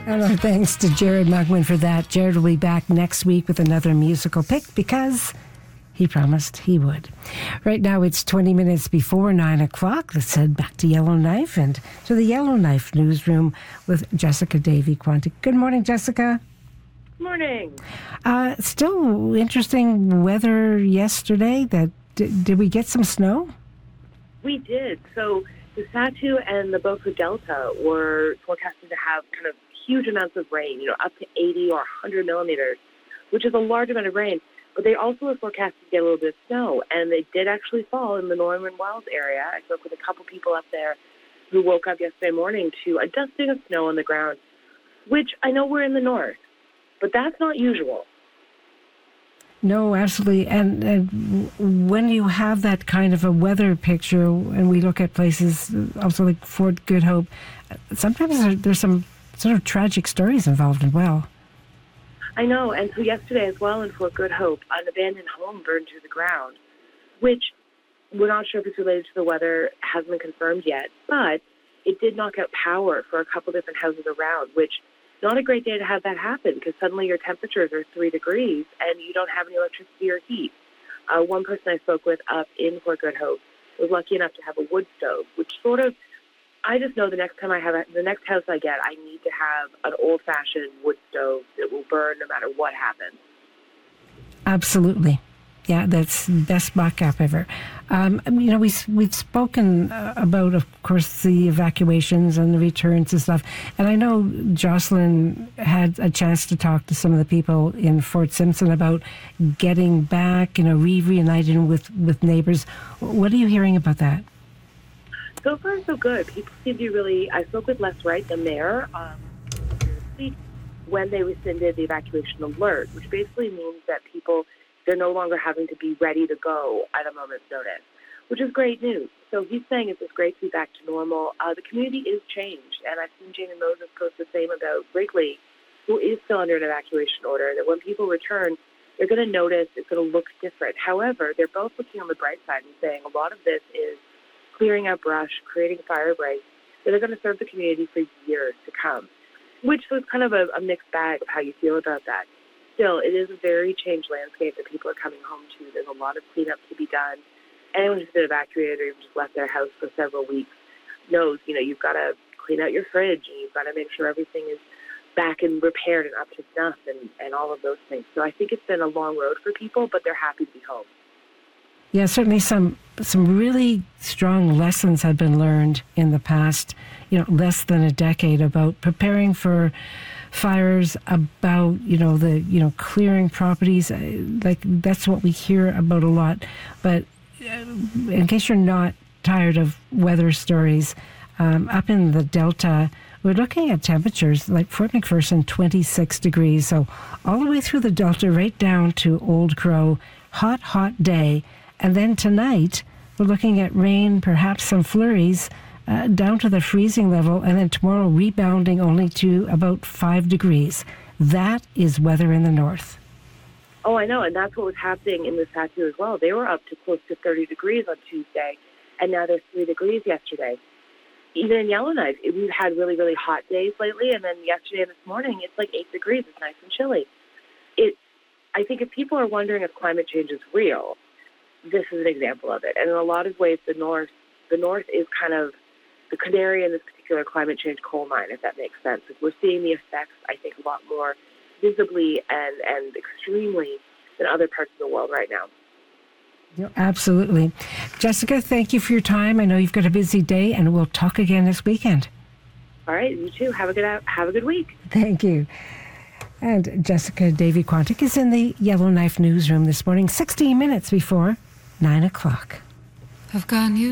And our thanks to Jared Mugman for that. Jared will be back next week with another musical pick because he promised he would. Right now it's 20 minutes before 9 o'clock. Let's head back to Yellowknife and to the Yellowknife newsroom with Jessica Davy-Quantick. Good morning, Jessica. Morning. Still interesting weather yesterday. Did we get some snow? We did. So the Satu and the Beaufort Delta were forecasted to have kind of huge amounts of rain, up to 80 or 100 millimeters, which is a large amount of rain. But they also were forecasted to get a little bit of snow, and they did actually fall in the Norman Wells area. I spoke with a couple people up there who woke up yesterday morning to a dusting of snow on the ground, which I know we're in the north, but that's not usual. No, absolutely. And when you have that kind of a weather picture, and we look at places also like Fort Good Hope, sometimes there's some sort of tragic stories involved as well. I know. And so yesterday as well in Fort Good Hope, an abandoned home burned to the ground, which we're not sure if it's related to the weather, hasn't been confirmed yet, but it did knock out power for a couple different houses around, which not a great day to have that happen because suddenly your temperatures are 3 degrees and you don't have any electricity or heat. One person I spoke with up in Fort Good Hope was lucky enough to have a wood stove, which sort of, I just know the next time the next house I get, I need to have an old-fashioned wood stove that will burn no matter what happens. Absolutely. Yeah, that's the best backup ever. We've spoken about, of course, the evacuations and the returns and stuff. And I know Jocelyn had a chance to talk to some of the people in Fort Simpson about getting back, reuniting with neighbors. What are you hearing about that? So far, so good. People seem to really... I spoke with Les Wright, the mayor, when they rescinded the evacuation alert, which basically means that they're no longer having to be ready to go at a moment's notice, which is great news. So he's saying it's just great to be back to normal. The community is changed, and I've seen Jamie Moses post the same about Wrigley, who is still under an evacuation order, that when people return, they're going to notice it's going to look different. However, they're both looking on the bright side and saying a lot of this is clearing out brush, creating fire breaks that are going to serve the community for years to come, which was kind of a mixed bag of how you feel about that. Still, it is a very changed landscape that people are coming home to. There's a lot of cleanup to be done. Anyone who's been evacuated or even just left their house for several weeks knows, you've got to clean out your fridge and you've got to make sure everything is back and repaired and up to snuff and all of those things. So I think it's been a long road for people, but they're happy to be home. Yeah, certainly some really strong lessons have been learned in the past, less than a decade about preparing for fires, about, clearing properties. Like that's what we hear about a lot. But in case you're not tired of weather stories, up in the Delta, we're looking at temperatures like Fort McPherson, 26 degrees. So all the way through the Delta, right down to Old Crow, hot day. And then tonight, we're looking at rain, perhaps some flurries, down to the freezing level, and then tomorrow rebounding only to about 5 degrees. That is weather in the north. Oh, I know, and that's what was happening in the Satu as well. They were up to close to 30 degrees on Tuesday, and now there's 3 degrees yesterday. Even in Yellowknife, we've had really, really hot days lately, and then yesterday and this morning, it's like 8 degrees. It's nice and chilly. I think if people are wondering if climate change is real, this is an example of it. And in a lot of ways, the north is kind of the canary in this particular climate change coal mine, if that makes sense. We're seeing the effects, I think, a lot more visibly and extremely than other parts of the world right now. Yeah, absolutely. Jessica, thank you for your time. I know you've got a busy day, and we'll talk again this weekend. All right, you too. Have a good week. Thank you. And Jessica Davy-Quantick is in the Yellowknife newsroom this morning, 16 minutes before 9 o'clock. I've gone you.